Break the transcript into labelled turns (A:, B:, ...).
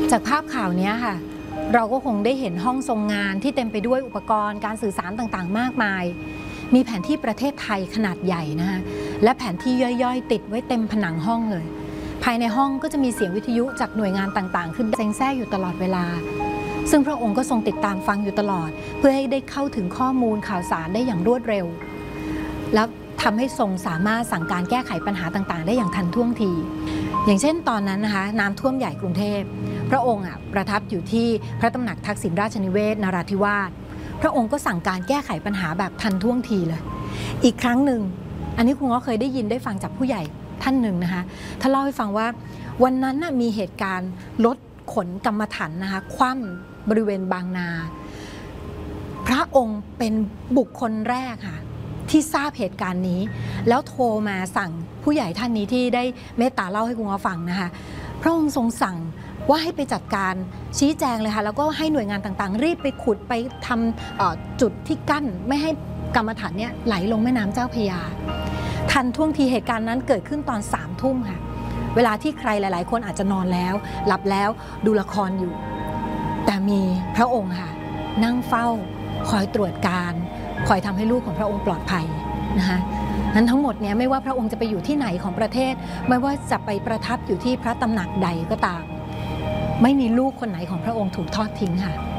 A: จากภาพข่าวนี้ค่ะเราก็คงได้เห็นห้องทรงงานที่เต็มไปด้วยอุปกรณ์การสื่อสารต่างๆมากมายมีแผนที่ประเทศไทยขนาดใหญ่นะคะและแผนที่ย่อยๆติดไว้เต็มผนังห้องเลยภายในห้องก็จะมีเสียงวิทยุจากหน่วยงานต่างๆขึ้นเซ็งแซ่อยู่ตลอดเวลาซึ่งพระองค์ก็ทรงติดตามฟังอยู่ตลอดเพื่อให้ได้เข้าถึงข้อมูลข่าวสารได้อย่างรวดเร็วแล้วทำให้ทรงสามารถสั่งการแก้ไขปัญหาต่างๆได้อย่างทันท่วงทีอย่างเช่นตอนนั้นนะคะน้ำท่วมใหญ่กรุงเทพพระองค์ประทับอยู่ที่พระตำหนักทักษิณราชนิเวศนราธิวาสพระองค์ก็สั่งการแก้ไขปัญหาแบบทันท่วงทีเลยอีกครั้งหนึ่งอันนี้คุณก็เคยได้ยินได้ฟังจากผู้ใหญ่ท่านหนึ่งนะคะท่านเล่าให้ฟังว่าวันนั้นมีเหตุการณ์รถขนกรรมฐานนะคะคว่ำบริเวณบางนาพระองค์เป็นบุคคลแรกค่ะที่ทราบเหตุการณ์นี้แล้วโทรมาสั่งผู้ใหญ่ท่านนี้ที่ได้เมตตาเล่าให้คุณก็ฟังนะคะพระองค์ทรงสั่งว่าให้ไปจัดการชี้แจงเลยค่ะแล้วก็ให้หน่วยงานต่างๆรีบไปขุดไปทำจุดที่กั้นไม่ให้กรรมฐานเนี่ยไหลลงแม่น้ำเจ้าพระยาทันท่วงทีเหตุการณ์นั้นเกิดขึ้นตอน3 ทุ่มค่ะเวลาที่ใครหลายๆคนอาจจะนอนแล้วหลับแล้วดูละครอยู่แต่มีพระองค์ค่ะนั่งเฝ้าคอยตรวจการคอยทำให้ลูกของพระองค์ปลอดภัยนะคะนั้นทั้งหมดเนี่ยไม่ว่าพระองค์จะไปอยู่ที่ไหนของประเทศไม่ว่าจะไปประทับอยู่ที่พระตำหนักใดก็ตามไม่มีลูกคนไหนของพระองค์ถูกทอดทิ้งค่ะ